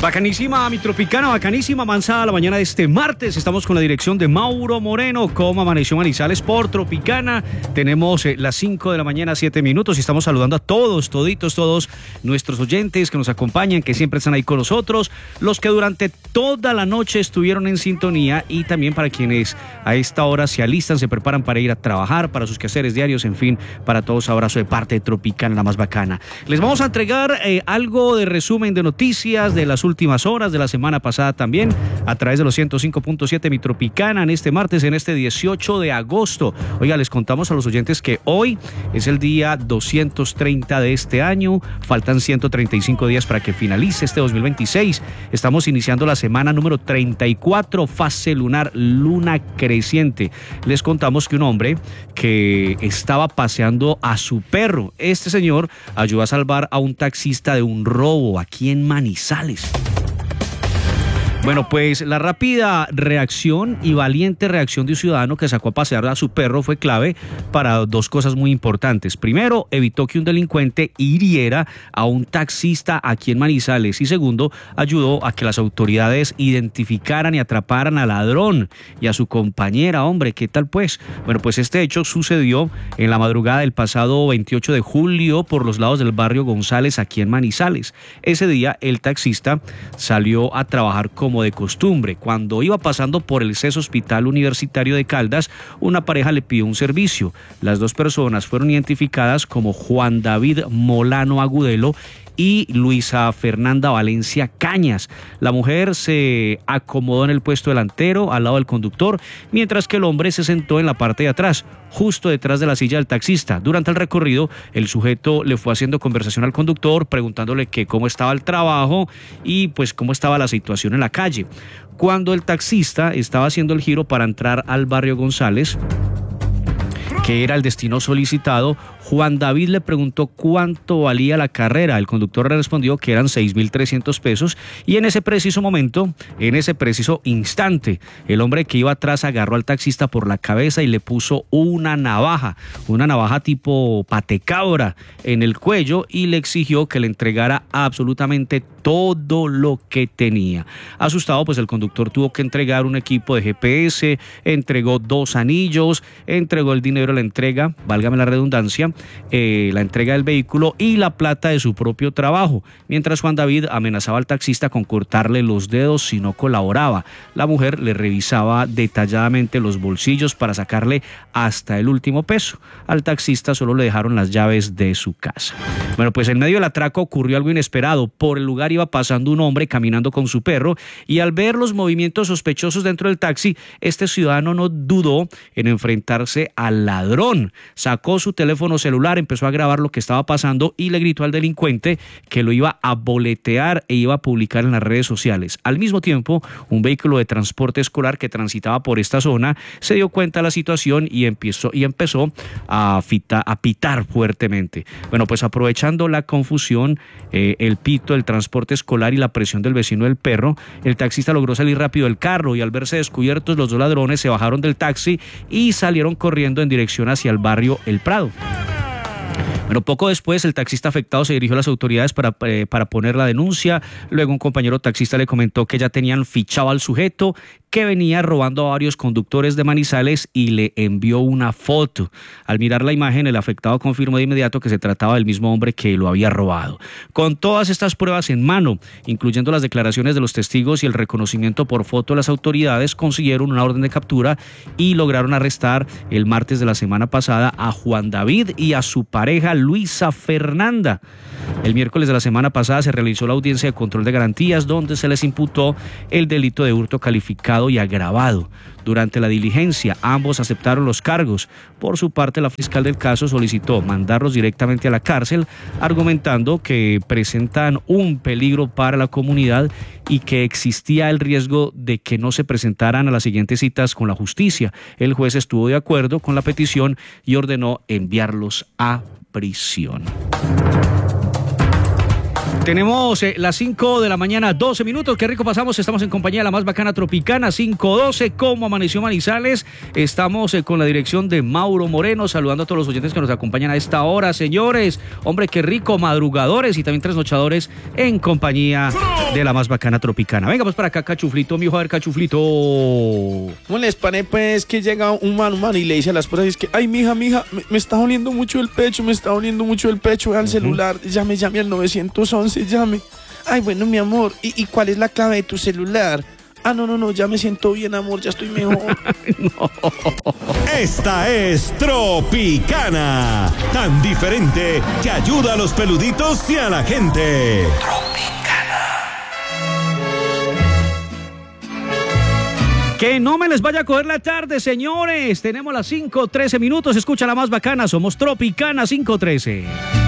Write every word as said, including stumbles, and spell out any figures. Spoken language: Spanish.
Bacanísima, mi tropicana, bacanísima avanzada la mañana de este martes. Estamos con la dirección de Mauro Moreno, como amaneció Manizales por Tropicana. Tenemos eh, las cinco de la mañana, siete minutos, y estamos saludando a todos, toditos, todos nuestros oyentes que nos acompañan, que siempre están ahí con nosotros, los que durante toda la noche estuvieron en sintonía, y también para quienes a esta hora se alistan, se preparan para ir a trabajar, para sus quehaceres diarios, en fin, para todos, abrazo de parte de Tropicana, la más bacana. Les vamos a entregar eh, algo de resumen de noticias de las últimas horas de la semana pasada también, a través de los ciento cinco punto siete mi Tropicana, en este martes, en este dieciocho de agosto. Oiga, les contamos a los oyentes que hoy es el día doscientos treinta de este año, faltan ciento treinta y cinco días para que finalice este dos mil veintiséis. Estamos iniciando la semana número treinta y cuatro, fase lunar, luna creciente. Les contamos que un hombre que estaba paseando a su perro, este señor ayudó a salvar a un taxista de un robo aquí en Manizales. Bueno, pues la rápida reacción y valiente reacción de un ciudadano que sacó a pasear a su perro fue clave para dos cosas muy importantes. Primero, evitó que un delincuente hiriera a un taxista aquí en Manizales, y segundo, ayudó a que las autoridades identificaran y atraparan al ladrón y a su compañera. Hombre, ¿qué tal pues? Bueno, pues este hecho sucedió en la madrugada del pasado veintiocho de julio por los lados del barrio González aquí en Manizales. Ese día el taxista salió a trabajar como de costumbre. Cuando iba pasando por el C E S Hospital Universitario de Caldas, una pareja le pidió un servicio. Las dos personas fueron identificadas como Juan David Molano Agudelo y Luisa Fernanda Valencia Cañas. La mujer se acomodó en el puesto delantero al lado del conductor, mientras que el hombre se sentó en la parte de atrás, justo detrás de la silla del taxista. Durante el recorrido, el sujeto le fue haciendo conversación al conductor, preguntándole que cómo estaba el trabajo y pues cómo estaba la situación en la calle. Cuando el taxista estaba haciendo el giro para entrar al barrio González, que era el destino solicitado, Juan David le preguntó cuánto valía la carrera. El conductor le respondió que eran seis mil trescientos pesos, y en ese preciso momento, en ese preciso instante, el hombre que iba atrás agarró al taxista por la cabeza y le puso una navaja, una navaja tipo patecabra en el cuello, y le exigió que le entregara absolutamente todo lo que tenía. Asustado, pues el conductor tuvo que entregar un equipo de G P S, entregó dos anillos, entregó el dinero, la entrega, válgame la redundancia, eh, la entrega del vehículo y la plata de su propio trabajo, mientras Juan David amenazaba al taxista con cortarle los dedos si no colaboraba. La mujer le revisaba detalladamente los bolsillos para sacarle hasta el último peso. Al taxista solo le dejaron las llaves de su casa. Bueno, pues en medio del atraco ocurrió algo inesperado. Por el lugar iba pasando un hombre caminando con su perro, y al ver los movimientos sospechosos dentro del taxi, este ciudadano no dudó en enfrentarse al ladrón. Sacó su teléfono celular, empezó a grabar lo que estaba pasando y le gritó al delincuente que lo iba a boletear e iba a publicar en las redes sociales. Al mismo tiempo, un vehículo de transporte escolar que transitaba por esta zona se dio cuenta de la situación y empezó, y empezó a, fita, a pitar fuertemente. Bueno, pues aprovechando la confusión, eh, el pito del transporte escolar y la presión del vecino del perro, el taxista logró salir rápido del carro, y al verse descubiertos, los dos ladrones se bajaron del taxi y salieron corriendo en dirección hacia el barrio El Prado. Bueno, poco después el taxista afectado se dirigió a las autoridades para, eh, para poner la denuncia. Luego un compañero taxista le comentó que ya tenían fichado al sujeto, que venía robando a varios conductores de Manizales, y le envió una foto. Al mirar la imagen, el afectado confirmó de inmediato que se trataba del mismo hombre que lo había robado. Con todas estas pruebas en mano, incluyendo las declaraciones de los testigos y el reconocimiento por foto, las autoridades consiguieron una orden de captura y lograron arrestar el martes de la semana pasada a Juan David y a su pareja Luisa Fernanda. El miércoles de la semana pasada se realizó la audiencia de control de garantías, donde se les imputó el delito de hurto calificado y agravado. Durante la diligencia, ambos aceptaron los cargos. Por su parte, la fiscal del caso solicitó mandarlos directamente a la cárcel, argumentando que presentan un peligro para la comunidad y que existía el riesgo de que no se presentaran a las siguientes citas con la justicia. El juez estuvo de acuerdo con la petición y ordenó enviarlos a prisión. Tenemos eh, las cinco de la mañana, doce minutos. Qué rico pasamos. Estamos en compañía de la más bacana tropicana, cinco doce. ¿Cómo amaneció Manizales? Estamos eh, con la dirección de Mauro Moreno, saludando a todos los oyentes que nos acompañan a esta hora, señores. Hombre, qué rico, madrugadores y también trasnochadores en compañía de la más bacana tropicana. Venga, pues para acá, Cachuflito, mi hijo, a ver, Cachuflito. ¿Cómo les parece, pues, que llega un man, un man y le dice a la esposa, es que, ay, mija, mija, me, me está doliendo mucho el pecho, me está doliendo mucho el pecho, ve al uh-huh. celular, llame, llame al nueve once, llame. Ay, bueno, mi amor, ¿y, ¿y cuál es la clave de tu celular? Ah, no, no, no, ya me siento bien, amor, ya estoy mejor. No. Esta es Tropicana, tan diferente que ayuda a los peluditos y a la gente. Tropicana. Que no me les vaya a coger la tarde, señores. Tenemos las cinco trece minutos. Escucha la más bacana. Somos Tropicana cinco trece.